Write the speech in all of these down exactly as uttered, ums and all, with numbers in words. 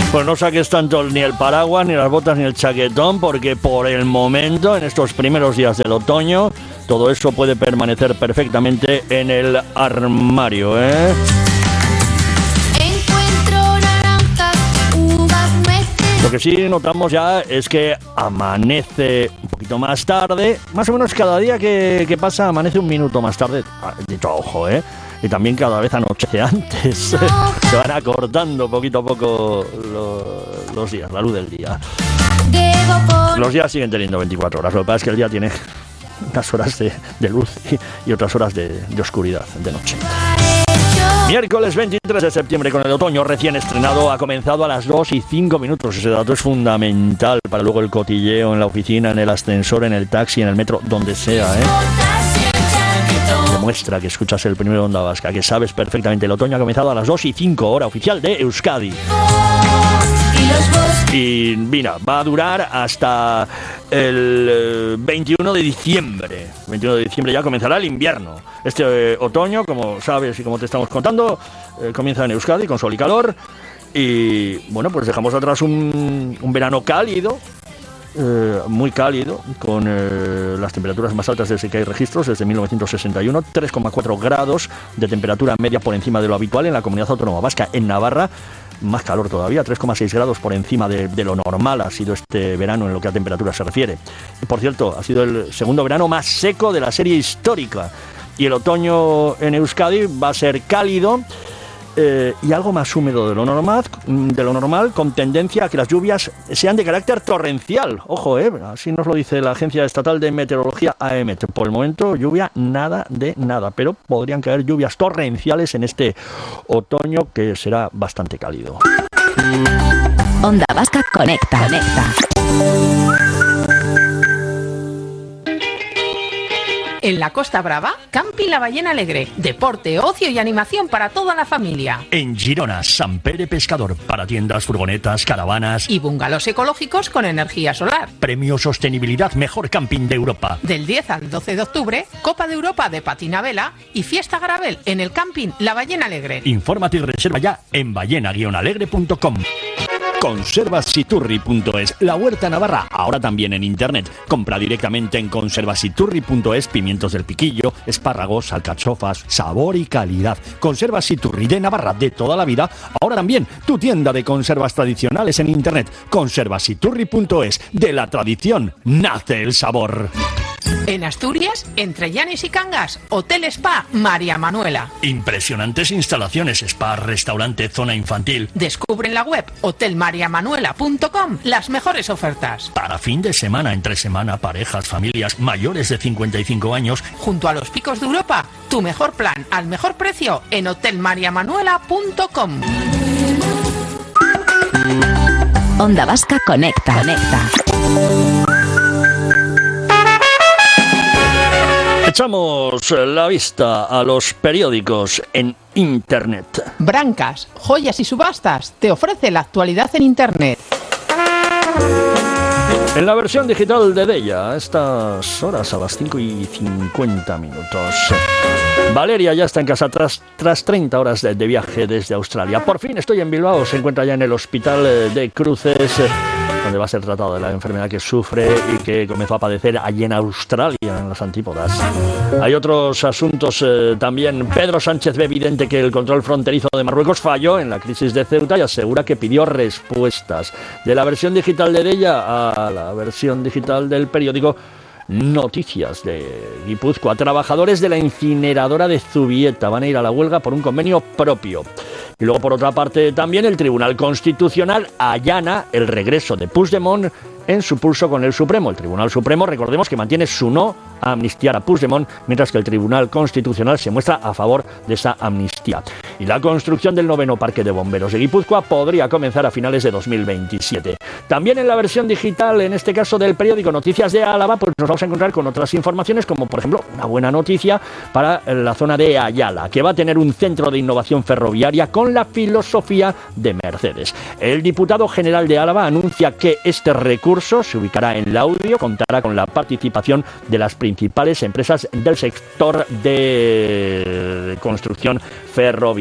Pues no saques tanto ni el paraguas, ni las botas, ni el chaquetón, porque por el momento, en estos primeros días del otoño, todo eso puede permanecer perfectamente en el armario, ¿eh? Lo que sí notamos ya es que amanece un poquito más tarde, más o menos cada día que, que pasa amanece un minuto más tarde, de todo ojo, ¿eh? Y también cada vez anochece antes. Se van acortando poquito a poco los, los días, la luz del día. Los días siguen teniendo veinticuatro horas, lo que pasa es que el día tiene unas horas de, de luz y, y otras horas de, de oscuridad, de noche. Miércoles veintitrés de septiembre, con el otoño recién estrenado, ha comenzado a las dos y cinco minutos. Ese dato es fundamental para luego el cotilleo en la oficina, en el ascensor, en el taxi, en el metro, donde sea, ¿eh? Demuestra que escuchas el primero de Onda Vasca, que sabes perfectamente. El otoño ha comenzado a las dos y cinco, hora oficial de Euskadi. Y mira, va a durar hasta el veintiuno de diciembre. veintiuno de diciembre ya comenzará el invierno. Este eh, otoño, como sabes y como te estamos contando, eh, comienza en Euskadi con sol y calor. Y bueno, pues dejamos atrás un, un verano cálido. Eh, muy cálido, con eh, las temperaturas más altas desde que hay registros, desde mil novecientos sesenta y uno, tres coma cuatro grados de temperatura media por encima de lo habitual en la comunidad autónoma vasca. En Navarra, más calor todavía, tres coma seis grados por encima de, de lo normal ha sido este verano en lo que a temperatura se refiere. Y por cierto, ha sido el segundo verano más seco de la serie histórica. Y el otoño en Euskadi va a ser cálido, Eh, y algo más húmedo de lo normal, de lo normal, con tendencia a que las lluvias sean de carácter torrencial. Ojo, eh, así nos lo dice la Agencia Estatal de Meteorología A E M E T. Por el momento, lluvia nada de nada, pero podrían caer lluvias torrenciales en este otoño que será bastante cálido. Onda Vasca conecta, conecta. En la Costa Brava, Camping La Ballena Alegre. Deporte, ocio y animación para toda la familia. En Girona, Sant Pere Pescador. Para tiendas, furgonetas, caravanas. Y bungalows ecológicos con energía solar. Premio Sostenibilidad Mejor Camping de Europa. Del diez al doce de octubre, Copa de Europa de patinavela y Fiesta Garabel en el Camping La Ballena Alegre. Infórmate y reserva ya en ballena guion alegre punto com. Conservasiturri punto es, la huerta navarra, ahora también en internet. Compra directamente en conservasiturri punto es pimientos del piquillo, espárragos, alcachofas, sabor y calidad. Conservasiturri de Navarra de toda la vida, ahora también tu tienda de conservas tradicionales en internet. Conservasiturri punto es, de la tradición nace el sabor. En Asturias, entre Llanes y Cangas, Hotel Spa María Manuela. Impresionantes instalaciones, spa, restaurante, zona infantil. Descubre en la web hotel maría manuela punto com las mejores ofertas. Para fin de semana, entre semana, parejas, familias mayores de cincuenta y cinco años. Junto a los picos de Europa, tu mejor plan al mejor precio en hotel maría manuela punto com. Onda Vasca conecta, conecta. Echamos la vista a los periódicos en internet. Brancas, Joyas y Subastas te ofrece la actualidad en internet. En la versión digital de Della, a estas horas, a las cinco y cincuenta minutos. Valeria ya está en casa tras, tras treinta horas de, de viaje desde Australia. Por fin estoy en Bilbao, se encuentra ya en el Hospital de Cruces, donde va a ser tratado de la enfermedad que sufre y que comenzó a padecer allí en Australia, en las antípodas. Hay otros asuntos eh, también. Pedro Sánchez ve evidente que el control fronterizo de Marruecos falló en la crisis de Ceuta y asegura que pidió respuestas. De la versión digital de Della a la versión digital del periódico Noticias de Guipúzcoa. Trabajadores de la incineradora de Zubieta van a ir a la huelga por un convenio propio. Y luego, por otra parte, también el Tribunal Constitucional allana el regreso de Puigdemont en su pulso con el Supremo. El Tribunal Supremo, recordemos que mantiene su no a amnistiar a Puigdemont, mientras que el Tribunal Constitucional se muestra a favor de esa amnistía. Y la construcción del noveno parque de bomberos de Guipúzcoa podría comenzar a finales de dos mil veintisiete. También en la versión digital, en este caso del periódico Noticias de Álava, pues nos vamos a encontrar con otras informaciones, como por ejemplo una buena noticia para la zona de Ayala, que va a tener un centro de innovación ferroviaria con la filosofía de Mercedes. El diputado general de Álava anuncia que este recurso se ubicará en Laudio, contará con la participación de las principales empresas del sector de construcción ferroviaria.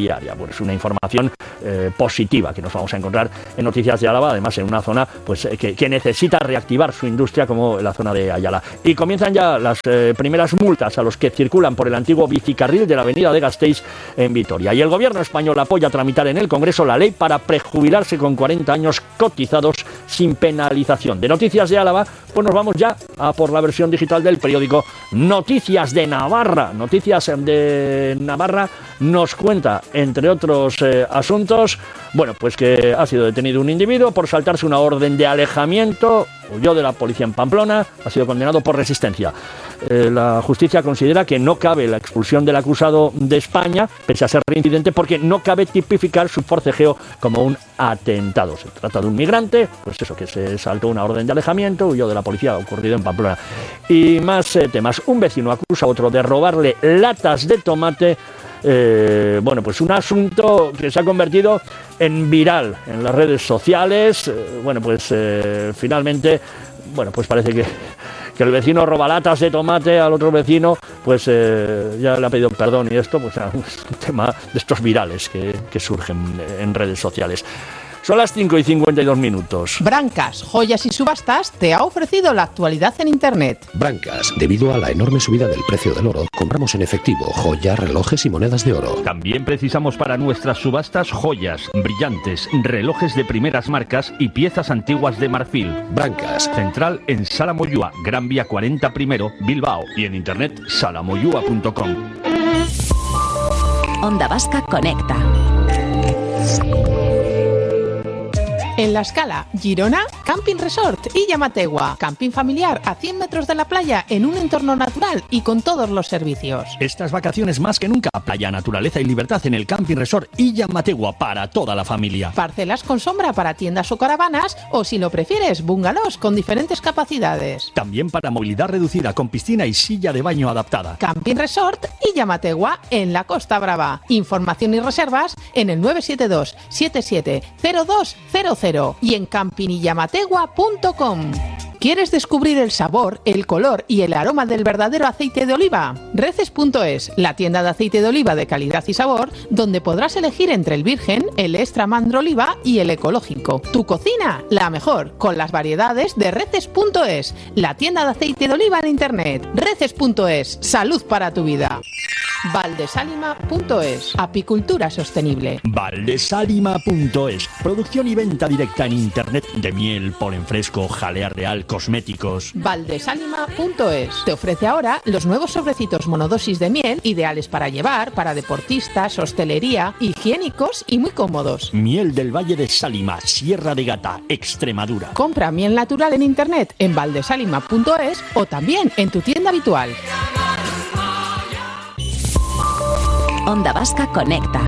ferroviaria. Bueno, es una información eh, positiva que nos vamos a encontrar en Noticias de Álava, además en una zona pues eh, que, que necesita reactivar su industria como la zona de Ayala. Y comienzan ya las eh, primeras multas a los que circulan por el antiguo bicicarril de la avenida de Gasteiz en Vitoria. Y el gobierno español apoya tramitar en el Congreso la ley para prejubilarse con cuarenta años cotizados sin penalización. De Noticias de Álava, pues nos vamos ya a por la versión digital del periódico Noticias de Navarra. Noticias de Navarra nos cuenta, entre otros eh, asuntos, bueno, pues que ha sido detenido un individuo por saltarse una orden de alejamiento, huyó de la policía en Pamplona, ha sido condenado por resistencia. Eh, la justicia considera que no cabe la expulsión del acusado de España, pese a ser reincidente, porque no cabe tipificar su forcejeo como un atentado. Se trata de un migrante, pues eso, que se saltó una orden de alejamiento, huyó de la policía, ocurrido en Pamplona. Y más eh, temas. Un vecino acusa a otro de robarle latas de tomate. Eh, bueno, pues un asunto que se ha convertido en viral en las redes sociales. Eh, bueno, pues eh, finalmente, bueno, pues parece que, que el vecino roba latas de tomate al otro vecino, pues eh, ya le ha pedido perdón y esto, pues es un tema de estos virales que, que surgen en redes sociales. Son las cinco y cincuenta y dos minutos. Brancas, Joyas y Subastas te ha ofrecido la actualidad en Internet. Brancas, debido a la enorme subida del precio del oro, compramos en efectivo joyas, relojes y monedas de oro. También precisamos para nuestras subastas joyas, brillantes, relojes de primeras marcas y piezas antiguas de marfil. Brancas. Central en Sala Moyúa, Gran Vía cuarenta primero, Bilbao. Y en internet salamoyúa punto com. Onda Vasca Conecta. En La Escala, Girona, Camping Resort y Llamategua. Camping familiar a cien metros de la playa en un entorno natural y con todos los servicios. Estas vacaciones más que nunca, playa, naturaleza y libertad en el Camping Resort y Llamategua para toda la familia. Parcelas con sombra para tiendas o caravanas o, si lo prefieres, bungalows con diferentes capacidades. También para movilidad reducida con piscina y silla de baño adaptada. Camping Resort y Llamategua en la Costa Brava. Información y reservas en el nueve siete dos siete siete cero dos cero cero y en camping y llamategua punto com. ¿Quieres descubrir el sabor, el color y el aroma del verdadero aceite de oliva? Reces punto es, la tienda de aceite de oliva de calidad y sabor, donde podrás elegir entre el virgen, el extra mandro oliva y el ecológico. Tu cocina, la mejor, con las variedades de Reces punto es, la tienda de aceite de oliva en internet. Reces punto es, salud para tu vida. Valdesalima punto es, apicultura sostenible. Valdesalima punto es, producción y venta directa en internet de miel, polen fresco, jalea real, cosméticos. Valdesalima punto es te ofrece ahora los nuevos sobrecitos monodosis de miel, ideales para llevar, para deportistas, hostelería, higiénicos y muy cómodos. Miel del Valle de Sálima, Sierra de Gata, Extremadura. Compra miel natural en internet en valdesalima punto es o también en tu tienda habitual. Onda Vasca Conecta.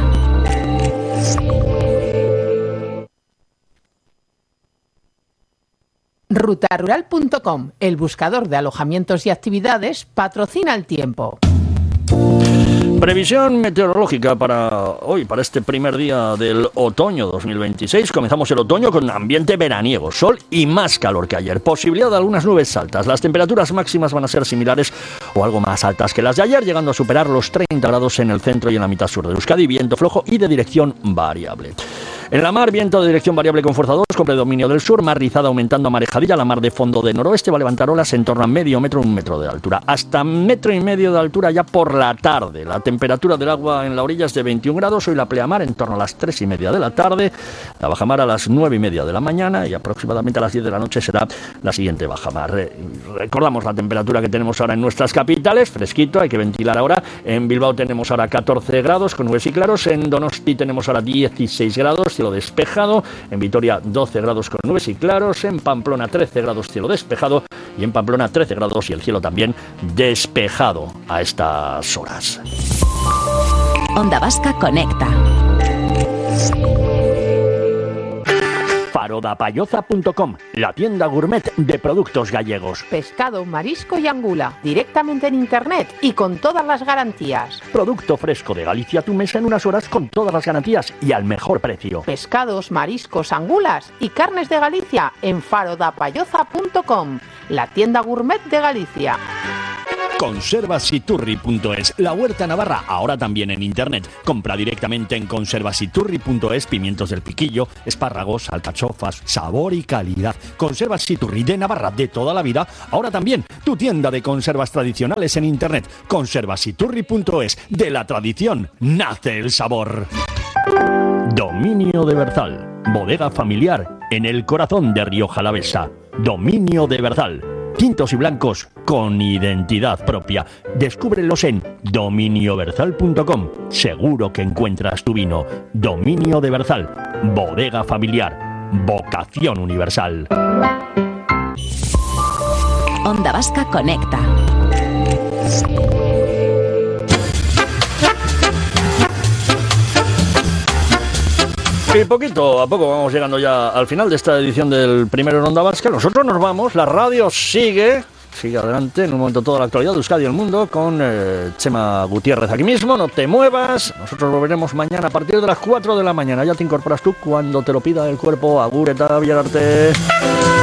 Rutarural punto com, el buscador de alojamientos y actividades, patrocina el tiempo. Previsión meteorológica para hoy, para este primer día del otoño dos mil veintiséis. Comenzamos el otoño con ambiente veraniego, sol y más calor que ayer. Posibilidad de algunas nubes altas. Las temperaturas máximas van a ser similares o algo más altas que las de ayer, llegando a superar los treinta grados en el centro y en la mitad sur de Euskadi. Viento flojo y de dirección variable. En la mar, viento de dirección variable con fuerza dos, con predominio del sur, mar rizada aumentando a marejadilla. La mar de fondo de noroeste va a levantar olas en torno a medio metro, un metro de altura. Hasta metro y medio de altura ya por la tarde. La temperatura del agua en la orilla es de veintiún grados. Hoy la pleamar en torno a las tres y media de la tarde. La bajamar a las nueve y media de la mañana. Y aproximadamente a las diez de la noche será la siguiente bajamar. Recordamos la temperatura que tenemos ahora en nuestras capitales. Fresquito, hay que ventilar ahora. En Bilbao tenemos ahora catorce grados con nubes y claros. En Donosti tenemos ahora dieciséis grados. Cielo despejado, en Vitoria doce grados con nubes y claros, en Pamplona trece grados cielo despejado y en Pamplona trece grados y el cielo también despejado a estas horas. Onda Vasca Conecta. farodapayoza punto com, la tienda gourmet de productos gallegos. Pescado, marisco y angula, directamente en internet y con todas las garantías. Producto fresco de Galicia a tu mesa en unas horas con todas las garantías y al mejor precio. Pescados, mariscos, angulas y carnes de Galicia en farodapayoza punto com, la tienda gourmet de Galicia. conservasiturri punto es. La Huerta Navarra, ahora también en internet. Compra directamente en conservasiturri punto es pimientos del piquillo, espárragos, alcachofas, sabor y calidad. Conservasiturri de Navarra de toda la vida, ahora también tu tienda de conservas tradicionales en internet. conservasiturri punto es. De la tradición nace el sabor. Dominio de Berzal, bodega familiar en el corazón de Rioja Alavesa. Dominio de Berzal, tintos y blancos con identidad propia. Descúbrelos en dominio berzal punto com. Seguro que encuentras tu vino. Dominio de Berzal, bodega familiar, vocación universal. Onda Vasca Conecta. Y poquito a poco vamos llegando ya al final de esta edición del primero en Onda Vasca. Nosotros nos vamos, la radio sigue, sigue adelante, en un momento toda la actualidad de Euskadi y el mundo con eh, Chema Gutiérrez aquí mismo, no te muevas. Nosotros volveremos mañana a partir de las cuatro de la mañana, ya te incorporas tú cuando te lo pida el cuerpo. Agur eta biararte.